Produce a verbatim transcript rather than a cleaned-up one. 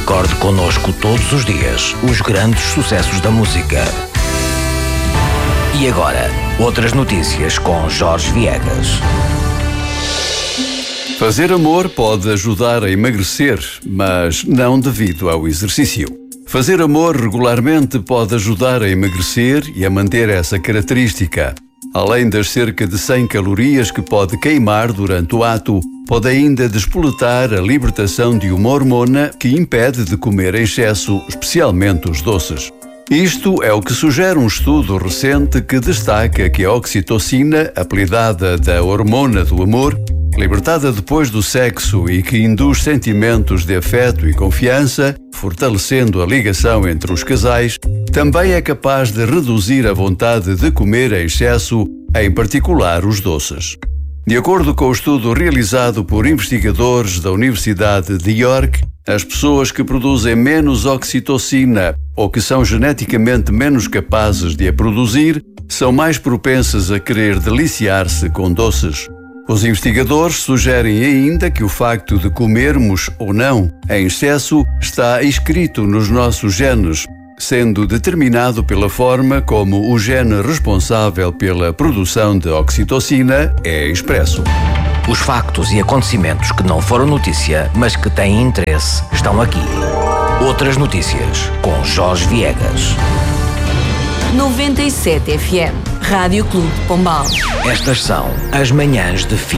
Recorde connosco todos os dias os grandes sucessos da música. E agora, outras notícias com Jorge Viegas. Fazer amor pode ajudar a emagrecer, mas não devido ao exercício. Fazer amor regularmente pode ajudar a emagrecer e a manter essa característica. Além das cerca de cem calorias que pode queimar durante o ato, pode ainda despoletar a libertação de uma hormona que impede de comer em excesso, especialmente os doces. Isto é o que sugere um estudo recente que destaca que a oxitocina, apelidada da hormona do amor, libertada depois do sexo e que induz sentimentos de afeto e confiança, fortalecendo a ligação entre os casais, também é capaz de reduzir a vontade de comer em excesso, em particular os doces. De acordo com o estudo realizado por investigadores da Universidade de York, as pessoas que produzem menos oxitocina ou que são geneticamente menos capazes de a produzir são mais propensas a querer deliciar-se com doces. Os investigadores sugerem ainda que o facto de comermos ou não em excesso está inscrito nos nossos genes, sendo determinado pela forma como o gene responsável pela produção de oxitocina é expresso. Os factos e acontecimentos que não foram notícia, mas que têm interesse, estão aqui. Outras notícias com Jorge Viegas. noventa e sete F M, Rádio Clube de Pombal. Estas são as manhãs de